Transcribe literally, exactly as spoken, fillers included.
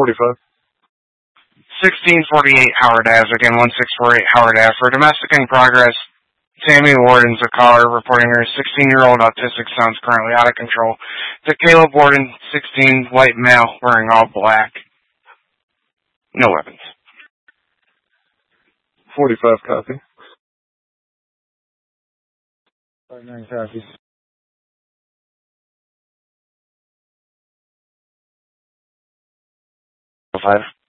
forty-five. sixteen forty-eight Howard Ave, again, one six four eight Howard Ave. For domestic in progress, Tammy Warden's a caller reporting her sixteen-year-old autistic son's currently out of control. To Caleb Warden, sixteen, white male, wearing all black. No weapons. forty-five copy. forty-nine copy. Five.